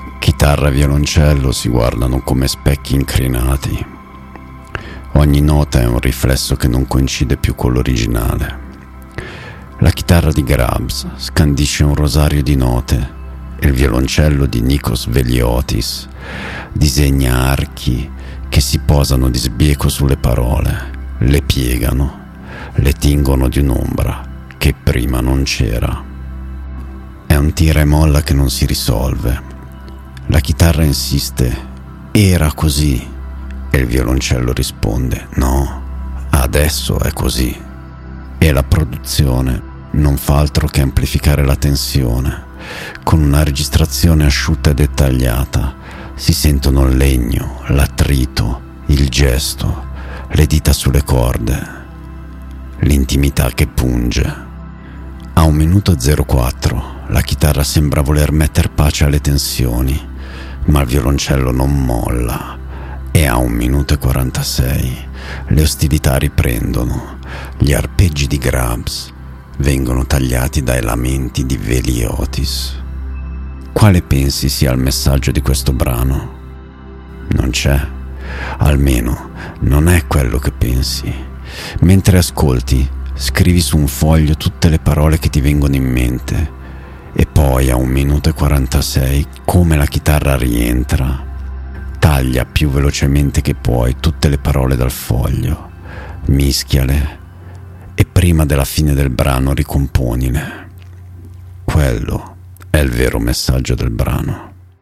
Chitarra e violoncello si guardano come specchi incrinati. Ogni nota è un riflesso che non coincide più con l'originale. La chitarra di Grubbs scandisce un rosario di note e il violoncello di Nikos Veliotis disegna archi che si posano di sbieco sulle parole, le piegano, le tingono di un'ombra che prima non c'era. È un tira e molla che non si risolve. La chitarra insiste: era così, e il violoncello risponde: no, adesso è così. E la produzione non fa altro che amplificare la tensione. Con una registrazione asciutta e dettagliata si sentono il legno, l'attrito, il gesto, le dita sulle corde, l'intimità che punge. A 1 minuto e 04 la chitarra sembra voler metter pace alle tensioni, ma il violoncello non molla, e a 1 minuto e 46 le ostilità riprendono. Gli arpeggi di Grubbs vengono tagliati dai lamenti di Veliotis. Quale pensi sia il messaggio di questo brano? Non c'è. Almeno non è quello che pensi. Mentre ascolti, scrivi su un foglio tutte le parole che ti vengono in mente, e poi a 1 minuto e 46, come la chitarra rientra, taglia più velocemente che puoi tutte le parole dal foglio, mischiale e prima della fine del brano ricomponile. Quello è il vero messaggio del brano.